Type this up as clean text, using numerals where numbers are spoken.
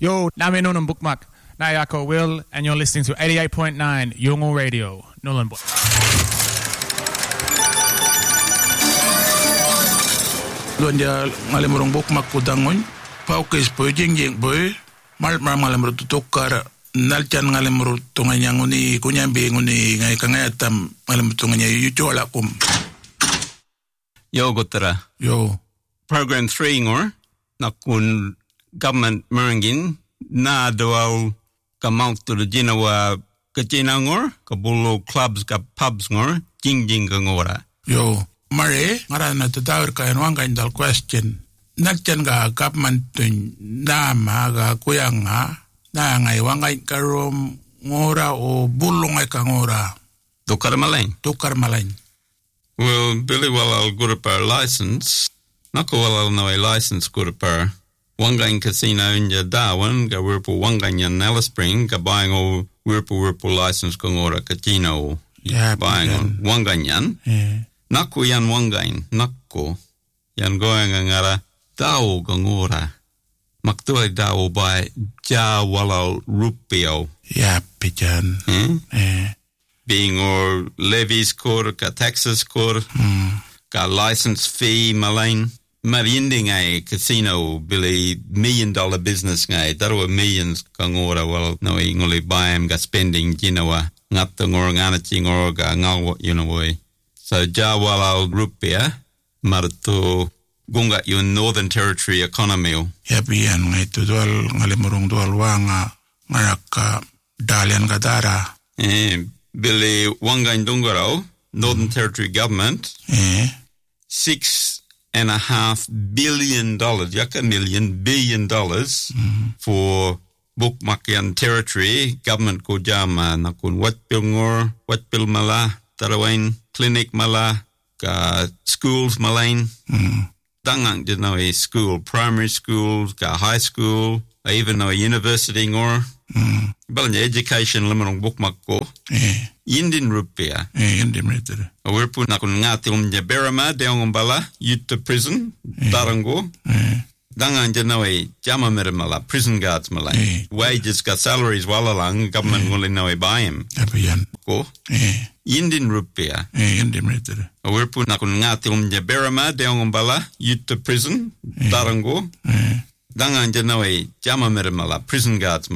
Yo, nami nonon bookmark. Nayako Will, and you're listening to 88.9 Yongo Radio, Nolan Boy. Luanda ngalimurong bookmark ko dangon. Paukis po jing boy. Mal ngalimurong tutokar. Nalchan ngalimurong tunganyang uni kunyambi nguni ngay kangayatam ngalimurong tunganya yujola kum. Yo gotara. Yo. Program 3 ngor nakun government merengin na doal kamount to the Jinawa kachina ngor kabulo clubs ka pubs ngor jing ka ngora. Yo. Mare ngarana tatawir ka wanga indal question. Nalchan ga government tun nama ga kuyanga na ngay wanga karom ngora o bulong ay ka ngora. Tukar malain. Well, Billy Wallal Gurupar license. Nako Wallal no a license Gurupar. Wangain casino in your Darwin, ga Wirpu Wangain yan Alice Spring, ga buying all Wirpu license kongora casino. Yeah, buying on Wangain yan. Yeah. Nako yan Wangain, Nako. Yan going ngara Dao kongora. Maktuay Dao by Ja Wallal Rupio. Yeah, pijan. Being or levies kor, ka taxes kor, ka license fee malain. Marinding a casino billy $1 million business ngay. Daro millions kangora well no ingoli bayam ga spending ginawa ngatong or nganating or ga ngaw way. So Jawala rupia marto gunga yung Northern Territory economy. Yabiyan ngay to dual ngalimurong dual wanga ngaka dalian kadara. Billy Wangain Dungaro, Northern Territory government, $6.5 billion, yaka billion dollars for Bukmakyan territory, government ko jama nakun watpil mala, tarawain clinic mala, ka schools malain, dangang did know a school, primary schools, ka high school, I even know a university ngor. Balanya education lamanong bukmak ko. Yindin rupia. Yindin rupia. We're put nakun ngati berama deong bala youth to prison tarango. Dangan janawe jama meramala prison guards malay. Wages ka salaries wala lang government nguli nawe bayam. Apayan. Ko. Yindin rupia. Yindin rupia. We're put nakun ngati berama deong bala youth to prison tarango. Dangan janawe jama meramala prison guards